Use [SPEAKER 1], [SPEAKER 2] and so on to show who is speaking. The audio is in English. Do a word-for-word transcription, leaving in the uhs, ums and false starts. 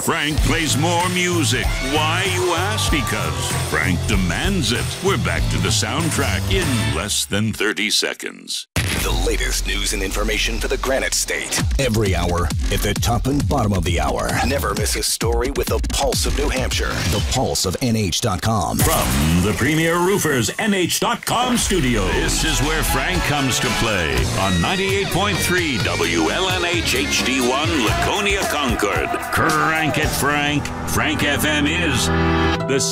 [SPEAKER 1] Frank plays more music. Why, you ask? Because Frank demands it. We're back to the soundtrack in less than thirty seconds.
[SPEAKER 2] The latest news and information for the Granite State. Every hour at the top and bottom of the hour. Never miss a story with the Pulse of New Hampshire. The Pulse of N H dot com.
[SPEAKER 1] From the Premier Roofers N H dot com studio, this is where Frank comes to play on ninety-eight point three W L N H H D one Laconia Concord. Crank it, Frank. Frank F M is the